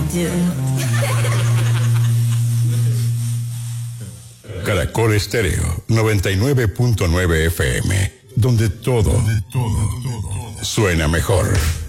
do. Caracol Estéreo 99.9 FM, donde todo suena mejor.